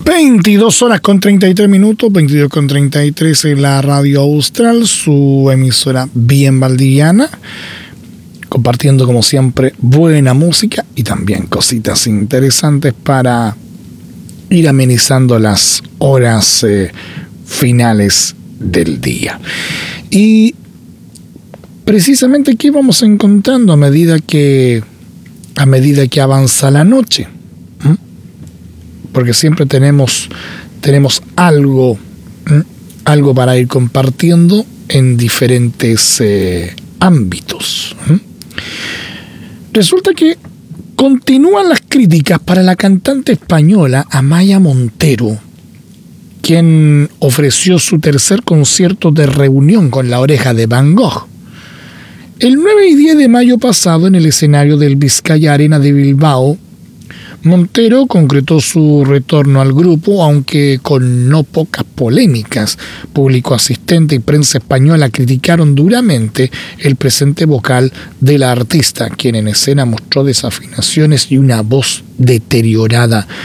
22 horas con 33 minutos, 22 con 33 en la Radio Austral, su emisora bien valdiviana, compartiendo como siempre buena música y también cositas interesantes para ir amenizando las horas finales del día. Y precisamente qué vamos encontrando a medida que avanza la noche, porque siempre tenemos algo para ir compartiendo en diferentes ámbitos. Resulta que continúan las críticas para la cantante española Amaia Montero, quien ofreció su tercer concierto de reunión con La Oreja de Van Gogh el 9 y 10 de mayo pasado en el escenario del Vizcaya Arena de Bilbao. Montero concretó su retorno al grupo, aunque con no pocas polémicas. Público asistente y prensa española criticaron duramente el presente vocal de la artista, quien en escena mostró desafinaciones y una voz deteriorada.